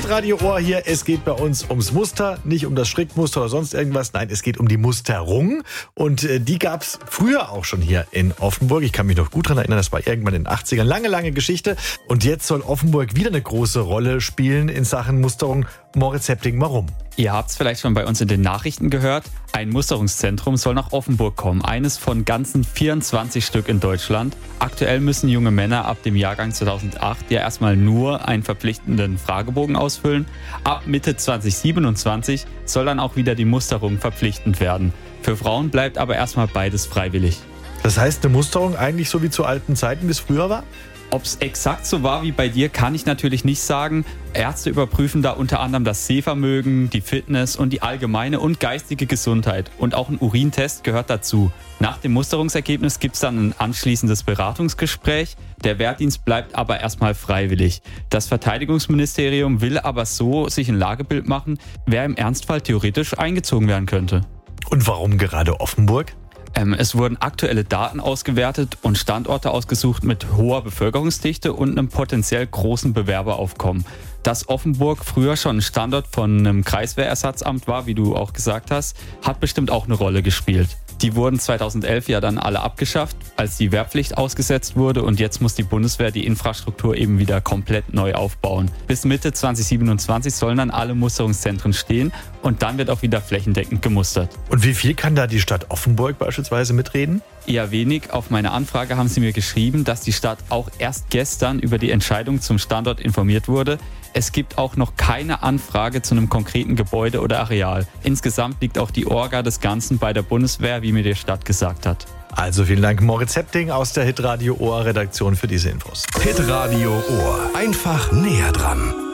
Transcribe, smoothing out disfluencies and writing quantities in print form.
Hitradio Ohr hier. Es geht bei uns ums Muster, nicht um das Strickmuster oder sonst irgendwas. Nein, es geht um die Musterung. Und die gab es früher auch schon hier in Offenburg. Ich kann mich noch gut daran erinnern, das war irgendwann in den 80ern. Lange Geschichte. Und jetzt soll Offenburg wieder eine große Rolle spielen in Sachen Musterung. Moritz Hepting, warum? Ihr habt es vielleicht schon bei uns in den Nachrichten gehört. Ein Musterungszentrum soll nach Offenburg kommen. Eines von ganzen 24 Stück in Deutschland. Aktuell müssen junge Männer ab dem Jahrgang 2008 ja erstmal nur einen verpflichtenden Fragebogen ausfüllen. Ab Mitte 2027 soll dann auch wieder die Musterung verpflichtend werden. Für Frauen bleibt aber erstmal beides freiwillig. Das heißt, eine Musterung eigentlich so wie zu alten Zeiten, wie es früher war? Ob es exakt so war wie bei dir, kann ich natürlich nicht sagen. Ärzte überprüfen da unter anderem das Sehvermögen, die Fitness und die allgemeine und geistige Gesundheit. Und auch ein Urintest gehört dazu. Nach dem Musterungsergebnis gibt es dann ein anschließendes Beratungsgespräch. Der Wehrdienst bleibt aber erstmal freiwillig. Das Verteidigungsministerium will aber so sich ein Lagebild machen, wer im Ernstfall theoretisch eingezogen werden könnte. Und warum gerade Offenburg? Es wurden aktuelle Daten ausgewertet und Standorte ausgesucht mit hoher Bevölkerungsdichte und einem potenziell großen Bewerberaufkommen. Dass Offenburg früher schon ein Standort von einem Kreiswehrersatzamt war, wie du auch gesagt hast, hat bestimmt auch eine Rolle gespielt. Die wurden 2011 ja dann alle abgeschafft, als die Wehrpflicht ausgesetzt wurde, und jetzt muss die Bundeswehr die Infrastruktur eben wieder komplett neu aufbauen. Bis Mitte 2027 sollen dann alle Musterungszentren stehen und dann wird auch wieder flächendeckend gemustert. Und wie viel kann da die Stadt Offenburg beispielsweise mitreden? Eher wenig. Auf meine Anfrage haben sie mir geschrieben, dass die Stadt auch erst gestern über die Entscheidung zum Standort informiert wurde. Es gibt auch noch keine Anfrage zu einem konkreten Gebäude oder Areal. Insgesamt liegt auch die Orga des Ganzen bei der Bundeswehr, wie mir die Stadt gesagt hat. Also vielen Dank, Moritz Hepting aus der Hitradio Ohr Redaktion für diese Infos. Hitradio Ohr. Einfach näher dran.